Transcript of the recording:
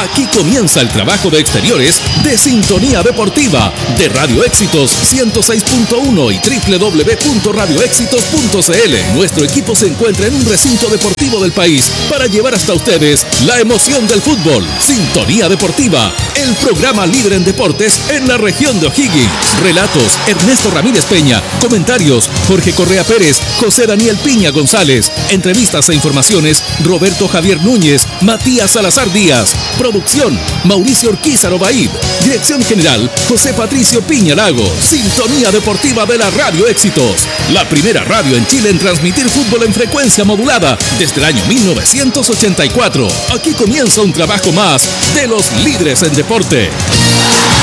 Aquí comienza el trabajo de exteriores de Sintonía Deportiva de Radio Éxitos 106.1 y www.radioéxitos.cl. Nuestro equipo se encuentra en un recinto deportivo del país para llevar hasta ustedes la emoción del fútbol. Sintonía Deportiva, el programa líder en deportes en la región de O'Higgins. Relatos, Ernesto Ramírez Peña. Comentarios, Jorge Correa Pérez, José Daniel Piña González. Entrevistas e informaciones, Roberto Javier Núñez, Matías Salazar Díaz. Producción, Mauricio Orquízaro Baid. Dirección General, José Patricio Piña Lago. Sintonía Deportiva de la Radio Éxitos, la primera radio en Chile en transmitir fútbol en frecuencia modulada desde el año 1984. Aquí comienza un trabajo más de los líderes en deporte.